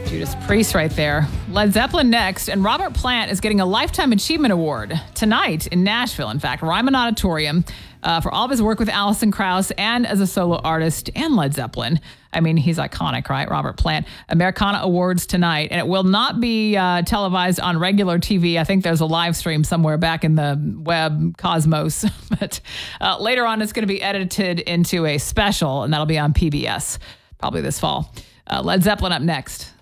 Judas Priest right there. Led Zeppelin next, and Robert Plant is getting a Lifetime Achievement Award tonight in Nashville. In fact, Ryman Auditorium for all of his work with Alison Krauss and as a solo artist and Led Zeppelin. I mean, he's iconic, right? Robert Plant. Americana Awards tonight, and it will not be televised on regular TV. I think there's a live stream somewhere back in the web cosmos. But later on, it's going to be edited into a special, and that'll be on PBS probably this fall. Led Zeppelin up next.